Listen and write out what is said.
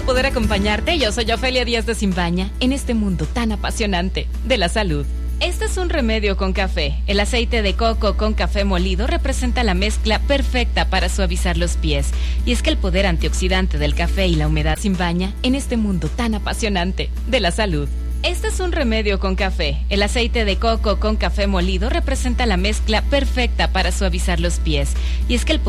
poder acompañarte. Yo soy Ofelia Díaz de Simbaña en este mundo tan apasionante de la salud. Este es un remedio con café. El aceite de coco con café molido representa la mezcla perfecta para suavizar los pies. Y es que el poder antioxidante del café y la humedad Simbaña en este mundo tan apasionante de la salud. Este es un remedio con café. El aceite de coco con café molido representa la mezcla perfecta para suavizar los pies. Y es que el